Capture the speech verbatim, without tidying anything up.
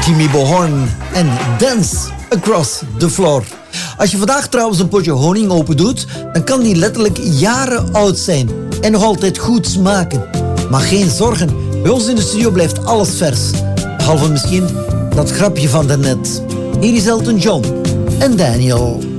Timmy Bohorn en Dance Across the Floor. Als je vandaag trouwens een potje honing open doet, dan kan die letterlijk jaren oud zijn en nog altijd goed smaken. Maar geen zorgen, bij ons in de studio blijft alles vers. Behalve misschien dat grapje van daarnet. Hier is Elton John en Daniel.